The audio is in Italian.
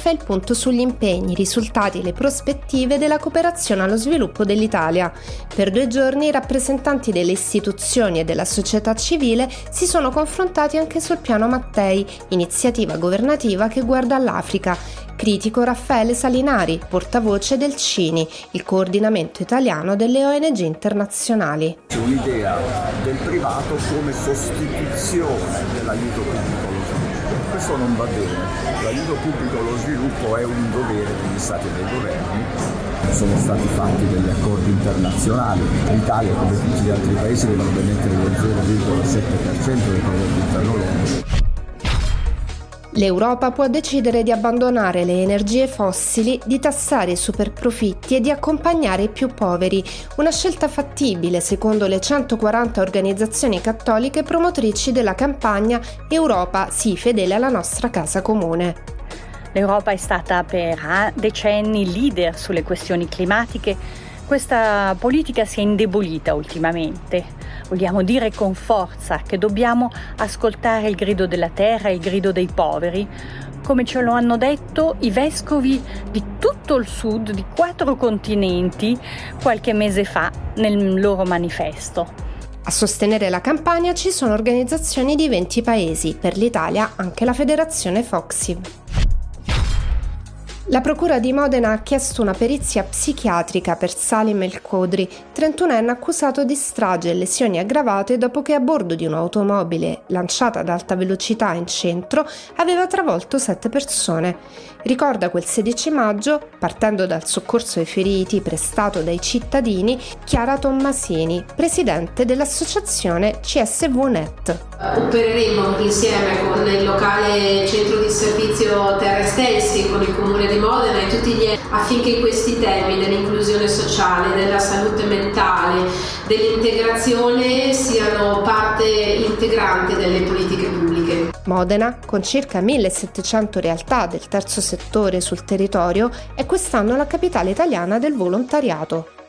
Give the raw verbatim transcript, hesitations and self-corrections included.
fa il punto sugli impegni, i risultati e le prospettive della cooperazione allo sviluppo dell'Italia. Per due giorni i rappresentanti delle istituzioni e della società civile si sono confrontati anche sul piano Mattei, iniziativa governativa che guarda all'Africa. Critico Raffaele Salinari, portavoce del CINI, il coordinamento italiano delle O N G internazionali. C'è un'idea del privato come sostituzione dell'aiuto pubblico allo sviluppo. Questo non va bene. L'aiuto pubblico allo sviluppo è un dovere degli Stati e dei governi. Sono stati fatti degli accordi internazionali. L'Italia, come tutti gli altri paesi, dovrebbe mettere lo zero virgola sette per cento del prodotto interno lordo. L'Europa può decidere di abbandonare le energie fossili, di tassare i superprofitti e di accompagnare i più poveri. Una scelta fattibile secondo le centoquaranta organizzazioni cattoliche promotrici della campagna Europa, sii fedele alla nostra casa comune. L'Europa è stata per decenni leader sulle questioni climatiche. Questa politica si è indebolita ultimamente. Vogliamo dire con forza che dobbiamo ascoltare il grido della terra e il grido dei poveri, come ce lo hanno detto i vescovi di tutto il sud, di quattro continenti, qualche mese fa nel loro manifesto. A sostenere la campagna ci sono organizzazioni di venti paesi, per l'Italia anche la Federazione Foxiv. La Procura di Modena ha chiesto una perizia psichiatrica per Salim El Kodri, trentunenne accusato di strage e lesioni aggravate dopo che a bordo di un'automobile lanciata ad alta velocità in centro aveva travolto sette persone. Ricorda quel sedici maggio, partendo dal soccorso ai feriti prestato dai cittadini, Chiara Tommasini, presidente dell'associazione C S V Net. Opereremo insieme con il locale centro di servizio Terra Estensi, con il comune di Modena e tutti gli affinché questi temi dell'inclusione sociale, della salute mentale, dell'integrazione siano parte integrante delle politiche pubbliche. Modena, con circa millesettecento realtà del terzo settore sul territorio, è quest'anno la capitale italiana del volontariato.